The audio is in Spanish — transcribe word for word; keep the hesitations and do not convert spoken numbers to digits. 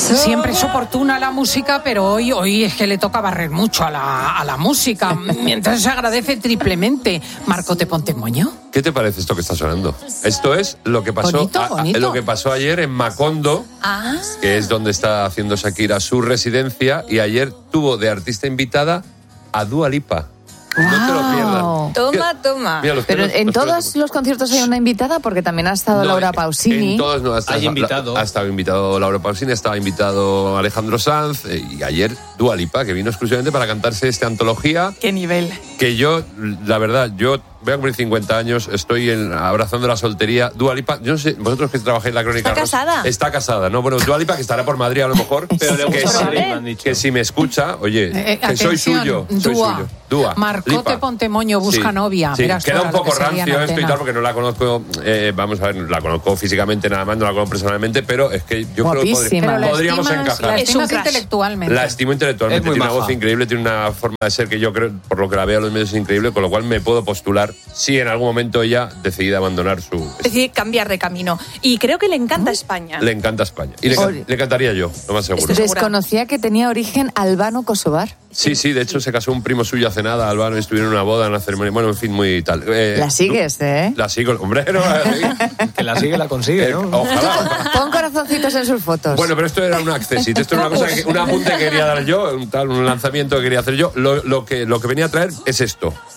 Siempre es oportuna la música, pero hoy, hoy es que le toca barrer mucho a la, a la música. Entonces se agradece triplemente. Marco, ¿te ponte moño? ¿Qué te parece esto que está sonando? Esto es lo que pasó, bonito, a, bonito. a, lo que pasó ayer en Macondo, Ah. que es donde está haciendo Shakira su residencia, y ayer tuvo de artista invitada a Dua Lipa. Wow. No te lo pierdas. Toma, ¿Qué? toma. Mira, los Pero pelos- en los todos pelos- los conciertos hay una invitada, porque también ha estado No, Laura en- Pausini. En todos no, ha estado, Hay invitado. Ha estado invitado Laura Pausini, estaba invitado Alejandro Sanz, eh, y ayer Dua Lipa, que vino exclusivamente para cantarse esta antología. Qué nivel. Que yo, la verdad, yo voy a cumplir cincuenta años, estoy en, abrazando la soltería. Dua Lipa, yo no sé, vosotros que trabajáis en la Crónica ¿Está Rosa, casada? Está casada, ¿no? Bueno, Dua Lipa, que estará por Madrid a lo mejor, Pero le que, gusta si, Madrid, me han dicho. que si me escucha, oye, Eh, que soy atención, suyo, soy Dua. suyo. Dua. Marcote Lipa. Pontemoño busca Sí, novia. sí. Verás Queda tú un ahora poco lo que sería en rancio esto y antena. tal, porque no la conozco, eh, vamos a ver, la conozco físicamente nada más, no la conozco personalmente, pero es que yo creo que Guapísima. Pero la podríamos estimas, encajar. la Es un estimas crash. intelectualmente. La estimo intelectualmente, Es muy tiene una maja. voz increíble, tiene una forma de ser que yo creo, por lo que la veo en los medios, es increíble, con lo cual me puedo postular si en algún momento ella decide abandonar su... Es decir, cambiar de camino. Y creo que le encanta España. Le encanta España. Y le, Ori- le encantaría yo, lo más seguro. Estoy segura. Desconocía que tenía origen albano-kosovar. Sí, sí, de hecho se casó un primo suyo hace nada, Albano, y estuvieron en una boda, en una ceremonia, bueno, en fin, muy tal. Eh, La sigues, ¿eh? La sigo, hombre, no, Que la sigue, la consigue, eh, ¿no? ojalá. Pon corazoncitos en sus fotos. Bueno, pero esto era un accessit, esto era una cosa que, un apunte que quería dar yo, un tal, un lanzamiento que quería hacer yo. Lo, lo que, lo que venía a traer es esto.